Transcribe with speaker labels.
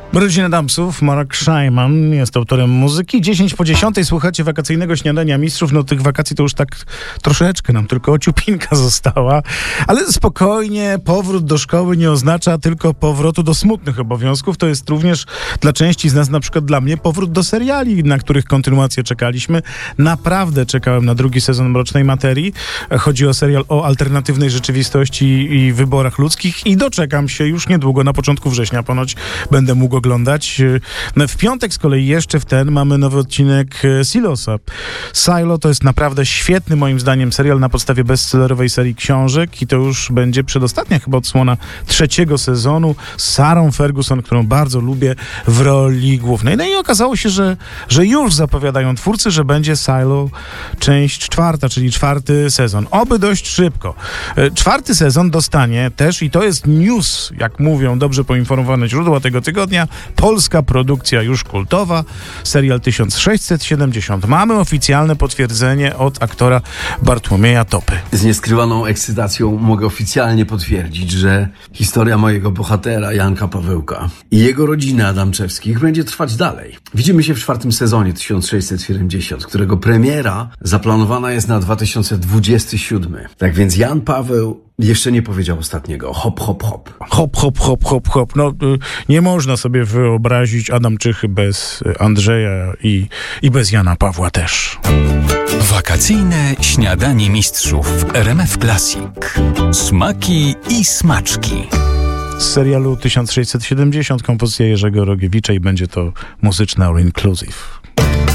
Speaker 1: Rodzina Adamsów, Mark Scheinman jest autorem muzyki. 10:10 słuchacie wakacyjnego śniadania mistrzów. No tych wakacji to już tak troszeczkę nam tylko ociupinka została. Ale spokojnie, powrót do szkoły nie oznacza tylko powrotu do smutnych obowiązków. To jest również dla części z nas, na przykład dla mnie, powrót do seriali, na których kontynuację czekaliśmy. Naprawdę czekałem na drugi sezon Mrocznej Materii. Chodzi o serial o alternatywnej rzeczywistości i wyborach ludzkich i doczekam się już niedługo, na początku września ponoć będę mógł oglądać. W piątek z kolei jeszcze w ten mamy nowy odcinek Silosa. Silo to jest naprawdę świetny moim zdaniem serial na podstawie bestsellerowej serii książek i to już będzie przedostatnia chyba odsłona trzeciego sezonu z Sarą Ferguson, którą bardzo lubię w roli głównej. No i okazało się, że już zapowiadają twórcy, że będzie Silo część czwarta, czyli czwarty sezon. Oby dość szybko. Czwarty sezon dostanie też, i to jest news, jak mówią dobrze poinformowane źródła tego tygodnia, polska produkcja już kultowa, serial 1670. Mamy oficjalne potwierdzenie od aktora Bartłomieja Topy.
Speaker 2: Z nieskrywaną ekscytacją mogę oficjalnie potwierdzić, że historia mojego bohatera, Janka Pawełka i jego rodziny Adamczewskich będzie trwać dalej. Widzimy się w czwartym sezonie 1670, którego premiera zaplanowana jest na 2027. Tak więc Jan Paweł jeszcze nie powiedział ostatniego hop, hop, hop.
Speaker 1: Hop, hop, hop, hop, hop. No, nie można sobie wyobrazić Adamczychy bez Andrzeja i bez Jana Pawła też.
Speaker 3: Wakacyjne śniadanie mistrzów w RMF Classic. Smaki i smaczki.
Speaker 1: Z serialu 1670 kompozycja Jerzego Rogiewicza i będzie to muzyczne all inclusive.